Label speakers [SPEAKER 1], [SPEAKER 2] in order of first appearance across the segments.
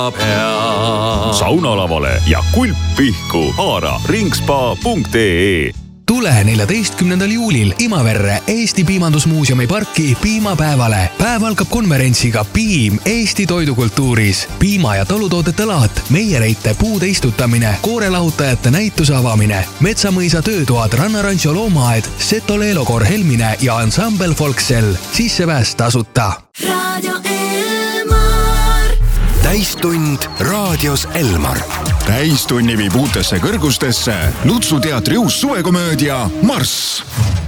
[SPEAKER 1] saunalavale ja kulppihku haara ringspa.ee.
[SPEAKER 2] Tule 14. juulil Imaverre Eesti Piimandusmuuseumi parki piimapäevale. Päev algab konverentsiga Piim Eesti toidukultuuris. Piima- ja tolutoodete laat, meiereite puude istutamine, koorelahutajate näituse avamine, Metsamõisa töötoad, Rannarancho loomaaed, Seto Leelokoor Helmine ja ansambel Folksel. Sissepääs tasuta.
[SPEAKER 3] Radio Elmar.
[SPEAKER 4] Täistund raadios Elmar. Täistunni viib uutesse kõrgustesse Lutsu teatri uus suvekomöödia Marss.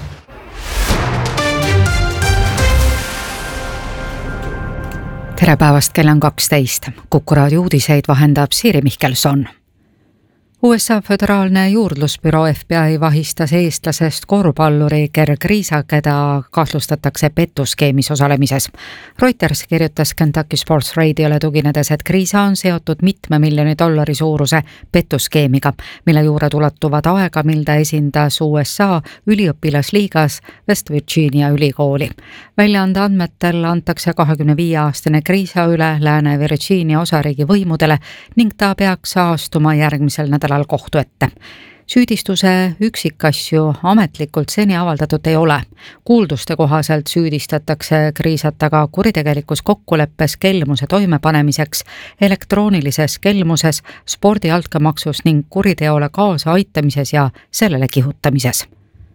[SPEAKER 5] Tere päevast, kell on 12. Kuku raadio uudiseid vahendab Siiri Mihkelson. USA föderaalne juurdlusbüroo FBI vahistas eestlasest korvpalluri Gerg Riisa, keda kahtlustatakse pettuskeemis osalemises. Reuters kirjutas Kentucky Sports Radiole tuginedes, et Riisa on seotud $1 miljoni suuruse pettuskeemiga, mille juured ulatuvad aega, mil ta esindas USA üliõpilasliigas West Virginia ülikooli. Väljaande andmetel antakse 25-aastane Riisa üle Lääne-Virginia osariigi võimudele ning ta peaks astuma järgmisel nädalal kohtu ette. Süüdistuse üksikasju ametlikult seni avaldatud ei ole. Kuulduste kohaselt süüdistatakse Riisat aga kuritegelikus kokkuleppes kelmuse toimepanemiseks, elektroonilises kelmuses, spordi altkäemaksus ning kuriteole kaasa aitamises ja sellele kihutamises.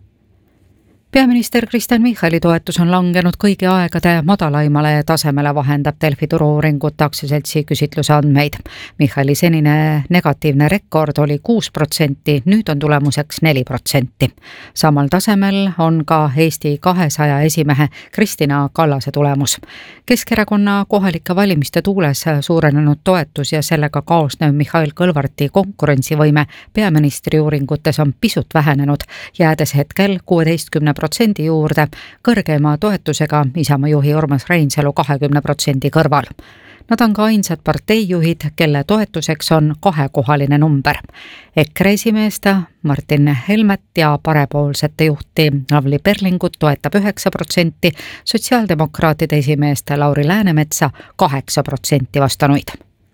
[SPEAKER 5] Peaminister Kristen Michali toetus on langenud kõigi aegade madalaimale tasemele, vahendab Delfi Turu-uuringut aktsiaseltsi küsitluse andmeid. Michali senine negatiivne rekord oli 6%, nüüd on tulemuseks 4%. Samal tasemel on ka Eesti 200 esimehe Kristina Kallase tulemus. Keskerakonna kohalike valimiste tuules suurenenud toetus ja sellega kaasnev Mihhail Kõlvarti konkurentsivõime peaministri uuringutes on pisut vähenenud, jäädes hetkel 16% juurde, kõrgema toetusega Isamaa juhi Urmas Reinsalu 20% kõrval. Nad on ka ainsad parteijuhid, kelle toetuseks on kahekohaline number. EKRE esimeest Martin Helmet ja parepoolsete juhti Lavly Perlingut toetab 9%, sotsiaaldemokraatide esimeest Lauri Läänemetsa 8% vastanuid.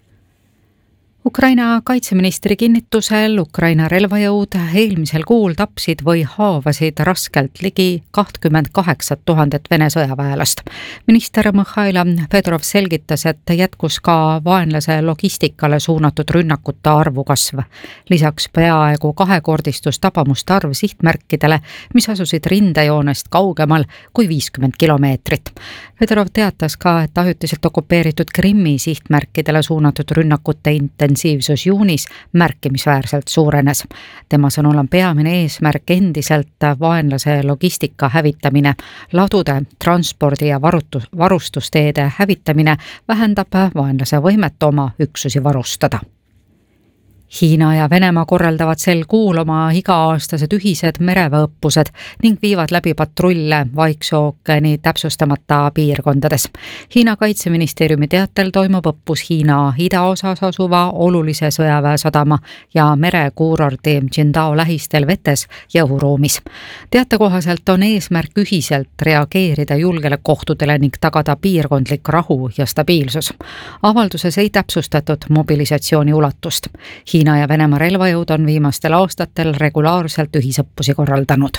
[SPEAKER 5] Ukraina kaitseministri kinnitusel Ukraina relvajõud eelmisel kuul tapsid või haavasid raskelt ligi 28 000 Vene sõjaväelast. Minister Mihhail Fedorov selgitas, et jätkus ka vaenlase logistikale suunatud rünnakute arvu kasv. Lisaks peaaegu kahekordistus tabamuste arv sihtmärkidele, mis asusid rindejoonest kaugemal kui 50 kilomeetrit. Fedorov teatas ka, et ajutiselt okupeeritud Krimmi sihtmärkidele suunatud rünnakute intensiivsus juunis märkimisväärselt suurenes. Tema sõnul on peamine eesmärk endiselt vaenlase logistika hävitamine. Ladude, transpordi ja varustusteede hävitamine vähendab vaenlase võimet oma üksusi varustada. Hiina ja Venemaa korraldavad sel kuul oma iga-aastased ühised mereväeõppused ning viivad läbi patrulle Vaikse ookeani täpsustamata piirkondades. Hiina kaitseministeeriumi teatel toimub õppus Hiina idaosas asuva olulise sõjaväesadama ja merekuurordi Qingdao lähistel vetes ja õhuruumis. Teate kohaselt on eesmärk ühiselt reageerida julgeolekuohtudele ning tagada piirkondlik rahu ja stabiilsus. Avalduses ei täpsustatud mobilisatsiooni ulatust. Hiina ja Venemaa relvajõud on viimastel aastatel regulaarselt ühisõppusi korraldanud.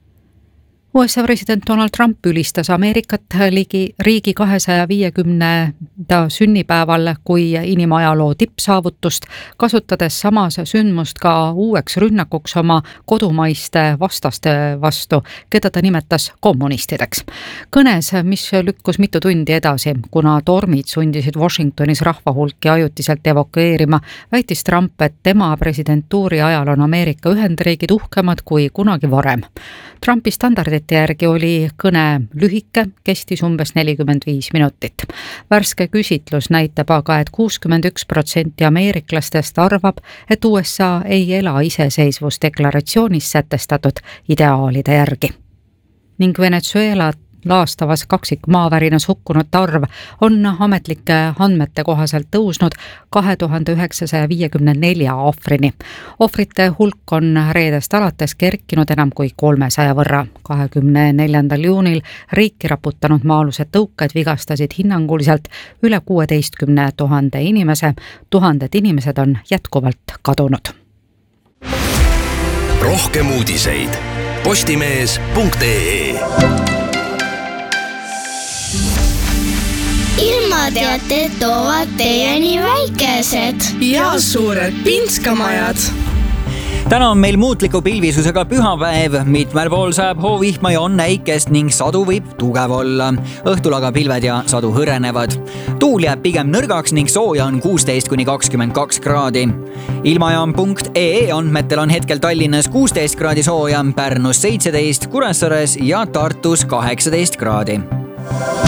[SPEAKER 5] USA president Donald Trump ülistas Ameerikat riigi 250. sünnipäeval kui inimajaloo tippsaavutust, kasutades samas sündmust ka uueks rünnakuks oma kodumaiste vastaste vastu, keda ta nimetas kommunistideks. Kõnes, mis lükkus mitu tundi edasi, kuna tormid sundisid Washingtonis rahvahulki ajutiselt evakueerima, väitis Trump, et tema presidentuuri ajal on Ameerika Ühendriigid uhkemad kui kunagi varem. Trumpi standardite järgi oli kõne lühike, kestis umbes 45 minutit. Värske küsitlus näitab aga, et 61% ameeriklastest arvab, et USA ei ela iseseisvusdeklaratsioonis sätestatud ideaalide järgi. Ning Laastavas kaksikmaavärinas hukkunute arv on ametlike andmete kohaselt tõusnud 2954 ohvrini. Ohvrite hulk on reedest alates kerkinud enam kui 300 võrra. 24. juunil riiki raputanud maa-alused tõuked vigastasid hinnanguliselt üle 16 000 inimese. Tuhanded inimesed on jätkuvalt kadunud.
[SPEAKER 6] Rohkem uudiseid postimees.ee.
[SPEAKER 7] Ilmateated toovad teieni väikesed
[SPEAKER 8] ja suured pinskamajad.
[SPEAKER 9] Täna on meil muutliku pilvisusega pühapäev, mitmel pool sajab hoovihma ja on näikest ning sadu võib tugev olla. Õhtul aga pilved ja sadu hõrenevad. Tuul jääb pigem nõrgaks ning sooja on 16–22 kraadi. Ilmajaam.ee andmetel on hetkel Tallinnas 16 kraadi sooja, Pärnus 17, Kuressaares ja Tartus 18 kraadi.